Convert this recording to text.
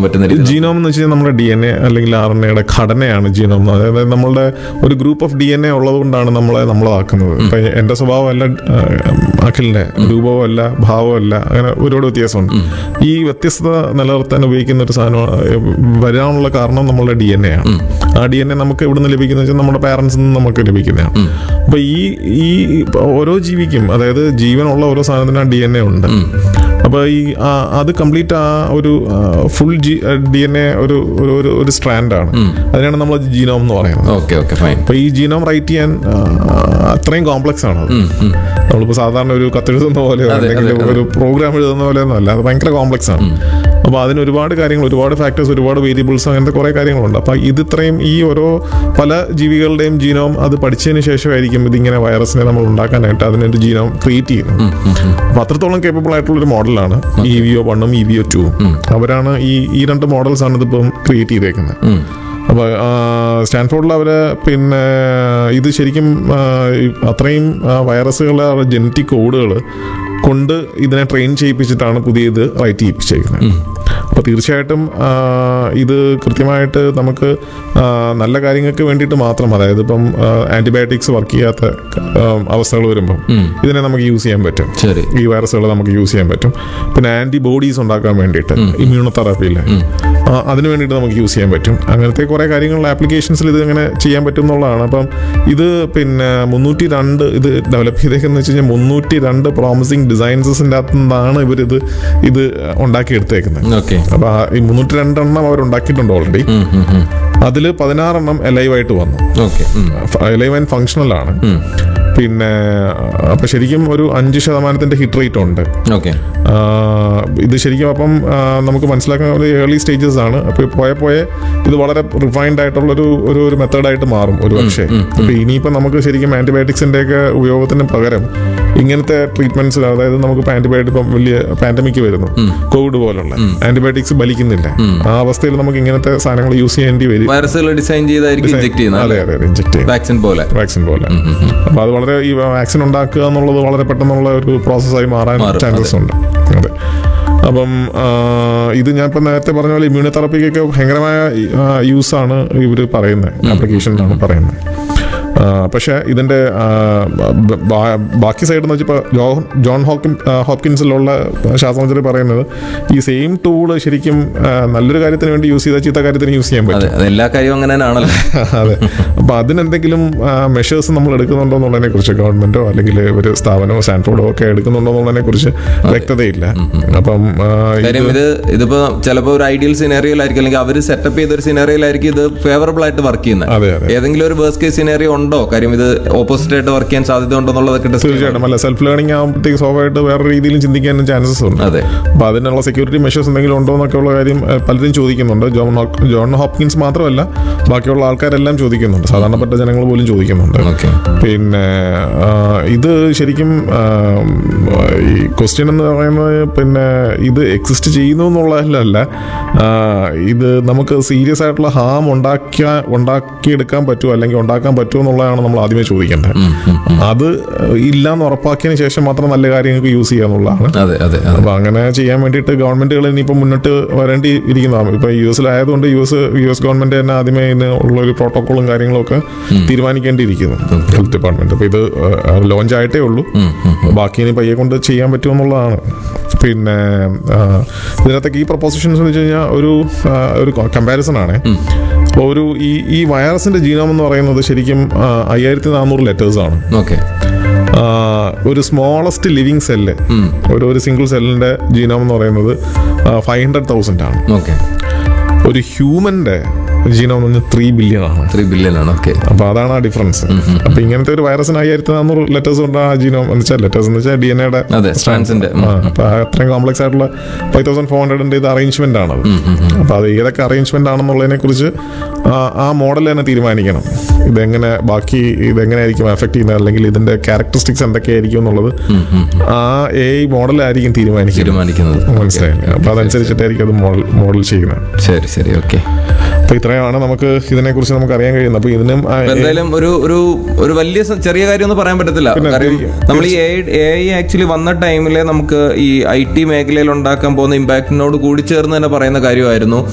പറ്റുന്ന രീതി? ജീനോം എന്ന് വെച്ചാൽ നമ്മുടെ DNA അല്ലെങ്കിൽ RNA ഘടനയാണ് ജീനോം. അതായത് നമ്മളുടെ ഒരു ഗ്രൂപ്പ് ഓഫ് DNA ഉള്ളത് കൊണ്ടാണ് നമ്മളാക്കുന്നത്. ഇപ്പൊ എന്റെ സ്വഭാവമല്ല അഖിലിന്റെ, രൂപമല്ല, ഭാവമല്ല, അങ്ങനെ ഒരുപാട് വ്യത്യാസമുണ്ട്. ഈ വ്യത്യസ്തത നിലനിർത്താൻ ഉപയോഗിക്കുന്ന ഒരു സാധനം വരാനുള്ള കാരണം നമ്മളുടെ DNA ആണ്. ആ DNA നമുക്ക് എവിടെ നിന്ന് ലഭിക്കുന്ന വെച്ചാൽ നമ്മുടെ പാരന്റ്സിൽ നിന്ന് നമുക്ക് ലഭിക്കുന്നതാണ്. അപ്പൊ ഈ ഓരോ ജീവിക്കും, അതായത് ജീവനുള്ള ഓരോ സാധനത്തിനും DNA ഉണ്ട്. അപ്പോൾ അത് കംപ്ലീറ്റ് ആ ഒരു ഫുൾ DNA ഒരു സ്ട്രാൻഡാണ്. അതിനാണ് നമ്മൾ ജീനോം എന്ന് പറയുന്നത്. അപ്പോൾ ഈ ജീനോം റൈറ്റ് ചെയ്യാൻ അത്രയും കോംപ്ലക്സ് ആണ്. നമ്മളിപ്പോൾ സാധാരണ ഒരു കത്തെഴുതുന്ന പോലെയോ അല്ലെങ്കിൽ ഒരു പ്രോഗ്രാം എഴുതുന്ന പോലെയൊന്നും അല്ല, അത് ഭയങ്കര കോംപ്ലക്സ് ആണ്. അപ്പോൾ അതിന് ഒരുപാട് കാര്യങ്ങൾ, ഒരുപാട് ഫാക്ടേഴ്സ്, ഒരുപാട് വേരിയബിൾസ്, അങ്ങനത്തെ കുറേ കാര്യങ്ങളുണ്ട്. അപ്പോൾ ഇത്രയും ഈ ഓരോ പല ജീവികളുടെയും ജീനോം അത് പഠിച്ചതിന് ശേഷമായിരിക്കും ഇതിങ്ങനെ വൈറസിനെ നമ്മൾ ഉണ്ടാക്കാനായിട്ട് അതിനൊരു ജീനോം ക്രിയേറ്റ് ചെയ്യുന്നത്. അപ്പോൾ അത്രത്തോളം കേപ്പബിൾ ആയിട്ടുള്ളൊരു മോഡലാണ് EVO1ഉം EVO2ഉം. അവരാണ് ഈ രണ്ട് മോഡൽസാണ് ഇതിപ്പം ക്രിയേറ്റ് ചെയ്തേക്കുന്നത്. അപ്പോൾ സ്റ്റാൻഫോർഡിൽ അവർ പിന്നെ ഇത് ശരിക്കും അത്രയും വൈറസുകളുടെ ജനറ്റിക് കോഡുകൾ കൊണ്ട് ഇതിനെ ട്രെയിൻ ചെയ്യിപ്പിച്ചിട്ടാണ് പുതിയ ഇത് റൈറ്റ് ചെയ്യിപ്പിച്ചേക്കുന്നത്. അപ്പോൾ തീർച്ചയായിട്ടും ഇത് കൃത്യമായിട്ട് നമുക്ക് നല്ല കാര്യങ്ങൾക്ക് വേണ്ടിയിട്ട് മാത്രം, അതായത് ഇപ്പം ആന്റിബയോട്ടിക്സ് വർക്ക് ചെയ്യാത്ത അവസ്ഥകൾ വരുമ്പം ഇതിനെ നമുക്ക് യൂസ് ചെയ്യാൻ പറ്റും. ഈ വൈറസുകൾ നമുക്ക് യൂസ് ചെയ്യാൻ പറ്റും. പിന്നെ ആന്റിബോഡീസ് ഉണ്ടാക്കാൻ വേണ്ടിയിട്ട് ഇമ്മ്യൂണോതെറാപ്പിയില്ലേ, അതിന് വേണ്ടിയിട്ട് നമുക്ക് യൂസ് ചെയ്യാൻ പറ്റും. അങ്ങനത്തെ കുറേ കാര്യങ്ങൾ ആപ്ലിക്കേഷൻസിൽ ഇത് ഇങ്ങനെ ചെയ്യാൻ പറ്റും എന്നുള്ളതാണ്. അപ്പം ഇത് പിന്നെ 302 ഇത് ഡെവലപ്പ് ചെയ്തേക്കെന്ന് വെച്ച് കഴിഞ്ഞാൽ 302 പ്രോമിസിങ് ഡിസൈൻസിൻ്റെ അകത്തു നിന്നാണ് ഇത് ഉണ്ടാക്കിയെടുത്തേക്കുന്നത്. അപ്പൊ ഈ 302 അവരുണ്ടാക്കിയിട്ടുണ്ട് ഓൾറെഡി. അതിൽ 16 എലൈവായിട്ട് വന്നു. എലൈവ് ആൻഡ് ഫങ്ഷണൽ ആണ്. പിന്നെ അപ്പൊ ശരിക്കും ഒരു 5% ഹിറ്റ് റേറ്റ് ഉണ്ട്. ഇത് ശരിക്കും അപ്പം നമുക്ക് മനസ്സിലാക്കാൻ ഏർലി സ്റ്റേജസ് ആണ്. അപ്പോൾ പോയ ഇത് വളരെ റിഫൈൻഡ് ആയിട്ടുള്ള ഒരു മെത്തേഡായിട്ട് മാറും ഒരു പക്ഷേ. അപ്പൊ ഇനിയിപ്പോൾ നമുക്ക് ശരിക്കും ആന്റിബയോട്ടിക്സിന്റെ ഒക്കെ ഉപയോഗത്തിന് പകരം ഇങ്ങനത്തെ ട്രീറ്റ്മെന്റ്സ്, അതായത് നമുക്ക് ആന്റിബയോട്ടിക് ഇപ്പം വലിയ പാൻഡമിക് വരുന്നു, കോവിഡ് പോലുള്ള ആന്റിബയോട്ടിക്സ് ബലിക്കുന്നില്ല. ആ അവസ്ഥയിൽ നമുക്ക് ഇങ്ങനത്തെ സാധനങ്ങൾ യൂസ് ചെയ്യേണ്ടി വരും. ഡിസൈൻ ചെയ്തായിരിക്കും ഇഞ്ചെക്ട് ചെയ്യുന്നത്, വാക്സിൻ പോലെ. അപ്പൊ അത് വളരെ ഈ വാക്സിൻ ഉണ്ടാക്കുക എന്നുള്ളത് വളരെ പെട്ടെന്നുള്ള ഒരു പ്രോസസ്സായി മാറാൻ ചാൻസസ് ഉണ്ട്. അതെ. അപ്പം ഇത് ഞാൻ ഇപ്പം നേരത്തെ പറഞ്ഞ പോലെ ഇമ്മ്യൂണോതെറാപ്പിക്കൊക്കെ ഭയങ്കരമായ യൂസാണ് ഇവർ പറയുന്നത്, ആപ്ലിക്കേഷനിലാണ് പറയുന്നത്. പക്ഷേ ഇതിൻ്റെ ബാക്കി സൈഡ് എന്ന് വെച്ചാൽ ജോൺ ഹോപ്കിൻസിലുള്ള ശാസ്ത്രജ്ഞർ പറയുന്നത് ഈ സെയിം ടൂള് ശരിക്കും നല്ലൊരു കാര്യത്തിന് വേണ്ടി യൂസ് ചെയ്താൽ ചീത്ത കാര്യത്തിന് യൂസ് ചെയ്യാൻ പറ്റും. എല്ലാ കാര്യവും അങ്ങനെ തന്നെയാണല്ലോ. അതെ. അപ്പം അതിനെന്തെങ്കിലും മെഷേഴ്സ് നമ്മൾ എടുക്കുന്നുണ്ടോ എന്നുള്ളതിനെ കുറിച്ച് ഗവൺമെന്റോ അല്ലെങ്കിൽ ഒരു സ്ഥാപനമോ സ്റ്റാൻഫോർഡോ ഒക്കെ എടുക്കുന്നുണ്ടോ എന്നുള്ളതിനെ കുറിച്ച് വ്യക്തതയില്ല. അപ്പം ഇതിപ്പോ ചിലപ്പോൾ ഒരു ഐഡിയൽ സിനാറിയോയിലായിരിക്കും, അല്ലെങ്കിൽ അവർ സെറ്റപ്പ് ചെയ്ത ഒരു സിനാറിയോയിലായിരിക്കും ഇത് ഫേവറബിൾ ആയിട്ട് വർക്ക് ചെയ്യുന്നത്. ഏതെങ്കിലും ഒരു വേഴ്സ്റ്റ് കേസ് സിനാറിയോ ഉണ്ടോ, കാര്യം ഇത് ഓപ്പോസിറ്റ് ആയിട്ട് വർക്ക് ചെയ്യാൻ സാധ്യത ഉണ്ടോ എന്നുള്ളതൊക്കെ തീർച്ചയായിട്ടും. അല്ല, സെൽഫ് ലേണിംഗ് ആകുമ്പോഴത്തേക്ക് സ്വാഭാവികമായിട്ട് വേറെ രീതിയിലും ചിന്തിക്കാനും ചാൻസസ് ഉണ്ട്. അപ്പൊ അതിനുള്ള സെക്യൂരിറ്റി മെഷേഴ്സ് എന്തെങ്കിലും ഉണ്ടോ എന്നൊക്കെ ഉള്ള കാര്യം പലരും ചോദിക്കുന്നുണ്ട്. ജോൺ ഹോപ്കിൻസ് മാത്രമല്ല, ബാക്കിയുള്ള ആൾക്കാരെല്ലാം ചോദിക്കുന്നുണ്ട്, സാധാരണപ്പെട്ട ജനങ്ങൾ പോലും ചോദിക്കുന്നുണ്ട്. പിന്നെ ഇത് ശരിക്കും ഈ ക്വസ്റ്റ്യൻ എന്ന് പറയുന്നത് പിന്നെ ഇത് എക്സിസ്റ്റ് ചെയ്യുന്നു എന്നുള്ളതല്ല, ഇത് നമുക്ക് സീരിയസ് ആയിട്ടുള്ള ഹാം ഉണ്ടാക്കിയെടുക്കാൻ പറ്റുമോ അല്ലെങ്കിൽ ഉണ്ടാക്കാൻ പറ്റുമോ എന്നുള്ളതാണ് നമ്മൾ ആദ്യമേ ചോദിക്കേണ്ടത്. അത് ഇല്ലാന്ന് ഉറപ്പാക്കിയതിന് ശേഷം മാത്രം നല്ല കാര്യങ്ങൾക്ക് യൂസ് ചെയ്യാന്നുള്ളതാണ്. അപ്പൊ അങ്ങനെ ചെയ്യാൻ വേണ്ടിയിട്ട് ഗവൺമെന്റുകൾ ഇനിയിപ്പോൾ മുന്നോട്ട് വരേണ്ടി ഇരിക്കുന്നതാണ്. ഇപ്പൊ US-ലായതുകൊണ്ട് US ഗവൺമെന്റ് തന്നെ ആദ്യമേ ഉള്ള ഒരു പ്രോട്ടോക്കോളും കാര്യങ്ങളും ഒക്കെ തീരുമാനിക്കേണ്ടിയിരിക്കുന്നു, ഹെൽത്ത് ഡിപ്പാർട്ട്മെന്റ്. അപ്പൊ ഇത് ലോഞ്ച് ആയിട്ടേ ഉള്ളൂ, ബാക്കി ഇനി പയ്യെ കൊണ്ട് ചെയ്യാൻ പറ്റുമെന്നുള്ളതാണ്. പിന്നെ ഇതിനകത്തൊക്കെ ഈ പ്രൊപ്പോസിഷൻസ് എന്ന് വെച്ച് കഴിഞ്ഞാൽ ഒരു കമ്പാരിസൺ ആണ്. അപ്പോൾ ഈ വൈറസിന്റെ ജീനോം എന്ന് പറയുന്നത് ശരിക്കും 5400 ലെറ്റേഴ്സാണ്. ഒരു സ്മോളസ്റ്റ് ലിവിങ് സെല്ല്, ഒരു സിംഗിൾ സെല്ലിന്റെ ജീനോം എന്ന് പറയുന്നത് 500,000 ആണ്. ഒരു ഹ്യൂമന്റെ ജീനോം എന്ന് പറഞ്ഞാൽ 3 ബില്യൺ ആണ്. അപ്പൊ അതാണ് ആ ഡിഫറൻസ്. അപ്പൊ ഇങ്ങനത്തെ ഒരു വൈറസിന് 5400 ലെറ്റേഴ്സ് ഉണ്ട്. ആ ജീനോം എന്ന് വെച്ചാൽ ലെറ്റേഴ്സ് എന്ന് വെച്ചാൽ DNA-യുടെ അപ്പൊ അത്രയും കോംപ്ലക്സ് ആയിട്ടുള്ള 5400 ഇത് അറേഞ്ച്മെന്റ് ആണത്. അപ്പൊ അത് ഏതൊക്കെ അറേഞ്ച്മെന്റ് ആണെന്നുള്ളതിനെ കുറിച്ച് ആ മോഡൽ തന്നെ തീരുമാനിക്കണം. ഇതെങ്ങനെയായിരിക്കും എഫക്ട് ചെയ്യുന്നത്, അല്ലെങ്കിൽ ഇതിന്റെ ക്യാരക്ടറിസ്റ്റിക്സ് എന്തൊക്കെയായിരിക്കും എന്നുള്ളത് ആ AI മോഡലായിരിക്കും തീരുമാനിക്കുന്നത്. മനസ്സിലായില്ലേ? അപ്പൊ അതനുസരിച്ചിട്ടായിരിക്കും അത് മോഡൽ ചെയ്യുന്നത്. ശരി. ഓക്കെ. അപ്പൊ ഇത്രയാണ് നമുക്ക് ഇതിനെ കുറിച്ച് നമുക്ക് അറിയാൻ കഴിയുന്നത്. അപ്പൊ ഇതിനും എന്തായാലും ഒരു വലിയ ചെറിയ കാര്യം ഒന്നും പറയാൻ പറ്റത്തില്ല. കാര്യം നമ്മൾ ഈ AI ആക്ച്വലി വന്ന ടൈമിലെ നമുക്ക് ഈ IT മേഖലയിൽ ഉണ്ടാക്കാൻ പോകുന്ന ഇമ്പാക്റ്റിനോട് കൂടി ചേർന്ന് തന്നെ പറയുന്ന കാര്യമായിരുന്നു